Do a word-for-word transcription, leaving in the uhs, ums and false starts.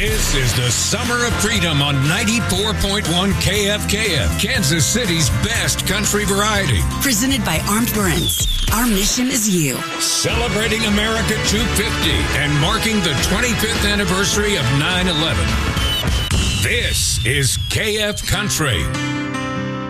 This is the Summer of Freedom on ninety-four point one K F K F, Kansas City's best country variety. Presented by Armed Burns. Our mission is you. Celebrating America two fifty and marking the twenty-fifth anniversary of nine eleven. This is K F Country.